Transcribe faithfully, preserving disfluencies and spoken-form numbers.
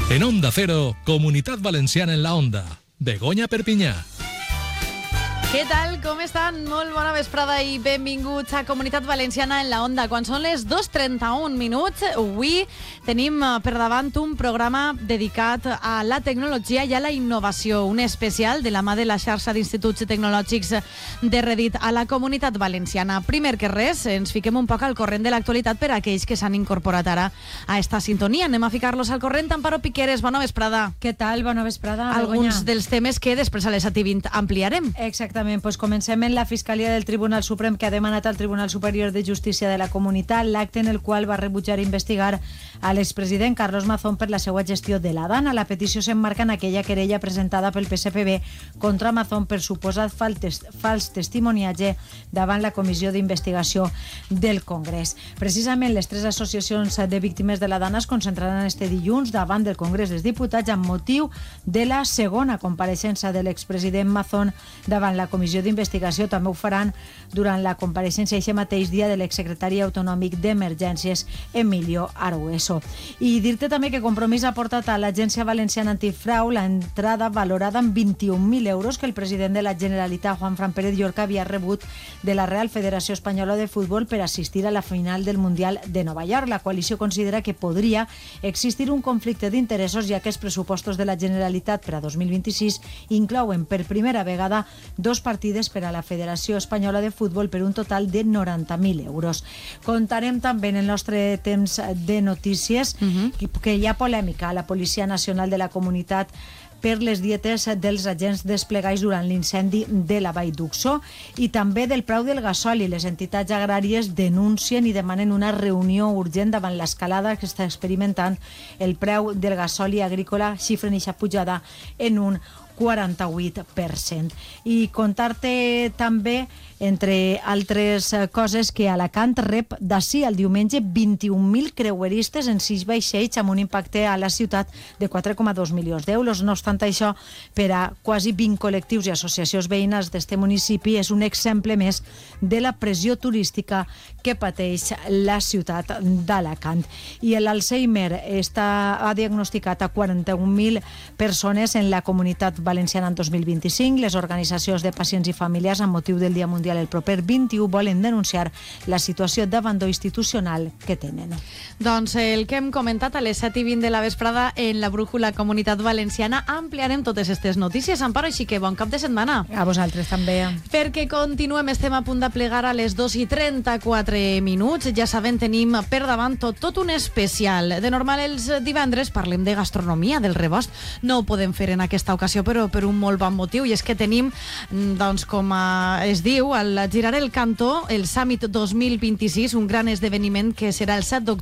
En Onda Cero, Comunitat Valenciana en la Onda. Begoña Perpinyà. Què tal? Com estan? Molt bona vesprada i benvinguts a Comunitat Valenciana en la Onda. Quan són les dos trenta-un minuts, avui tenim per davant un programa dedicat a la tecnologia i a la innovació, un especial de la mà de la xarxa d'instituts tecnològics de Reddit a la Comunitat Valenciana. Primer que res, ens fiquem un poc al corrent de l'actualitat per a aquells que s'han incorporat ara a esta sintonia. Anem a ficar-los al corrent. Amparo Piqueres, bona vesprada. Què tal? Bona vesprada, Alguns Begoña. dels temes que després a les set i vint ampliarem. Exactament, pues comencem en la Fiscalia del Tribunal Suprem, que ha demanat al Tribunal Superior de Justícia de la Comunitat l'acte en el qual va rebutjar investigar a l'expresident Carlos Mazón per la seva gestió de la Dana. La petició s'emmarca en aquella querella presentada pel P S P B contra Mazón per suposat fals, fals testimoniatge davant la Comissió d'Investigació del Congrés. Precisament les tres associacions de víctimes de la Dana es concentraran este dilluns davant del Congrés dels Diputats amb motiu de la segona compareixença de l'expresident Mazón davant la Comissió d'Investigació. També ho faran durant la compareixença aquest mateix dia de l'exsecretari autonòmic d'Emergències, Emilio Argueso. I dir-te també que Compromís ha portat a l'Agència Valenciana Antifrau la entrada valorada en vint-i-un mil euros que el president de la Generalitat, Juanfran Pérez Llorca, havia rebut de la Real Federació Espanyola de Futbol per assistir a la final del Mundial de Nova York. La coalició considera que podria existir un conflicte d'interessos, ja que els pressupostos de la Generalitat per a dos mil vint-i-sis inclouen per primera vegada dos partides per a la Federació Espanyola de Futbol per un total de noranta mil euros. Contarem també en el nostre temps de notícies uh-huh. que, que hi ha polèmica a la Policia Nacional de la Comunitat per les dietes dels agents desplegats durant l'incendi de la Vall d'Uxó i també del preu del gasoli. Les entitats agràries denuncien i demanen una reunió urgent davant l'escalada que està experimentant el preu del gasoli agrícola, xifren eixa pujada en un quaranta-vuit per cent. I contar-te també, entre altres coses, que Alacant rep d'ací al diumenge vint-i-un mil creueristes en sis vaixells amb un impacte a la ciutat de quatre coma dos milions d'euros. No obstant això, per a quasi vint col·lectius i associacions veïnes d'este municipi és un exemple més de la pressió turística que pateix la ciutat d'Alacant. I l'Alzheimer està, ha diagnosticat a quaranta-un mil persones en la comunitat valenciana en dos mil vint-i-cinc. Les organitzacions de pacients i familiars, amb motiu del Dia Mundial el proper vint-i-u, volen denunciar la situació d'abandó institucional que tenen. Doncs el que hem comentat a les set i vint de la vesprada en la Brújula Comunitat Valenciana, ampliarem totes aquestes notícies. Amparo, així que bon cap de setmana. A vosaltres també. Perquè continuem, estem a punt de plegar a les dos i trenta-quatre minuts. Ja sabem, tenim per davant tot, tot un especial. De normal els divendres parlem de gastronomia, del rebost. No ho podem fer en aquesta ocasió, però per un molt bon motiu, i és que tenim, doncs, com es diu, al Girar el Cantó, el Summit dos mil vint-i-sis, un gran esdeveniment que serà el set d'octubre